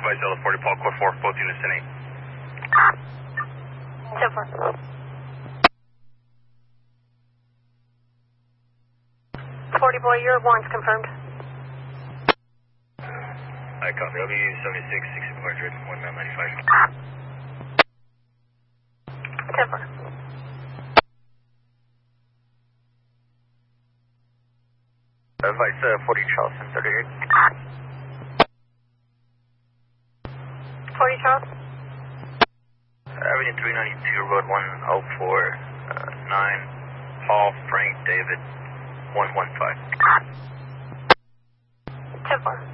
Advise Delta 40, Paul, Core 4, both units in 8. 10-4. 40 boy, your warrant's confirmed. I copy. I'll be 76, 6400, 1995. 10-4. Advise 40 Charleston, 38. 40 Charles. Avenue 392, Road 104, 9, Paul, Frank, David, 115. 10-4.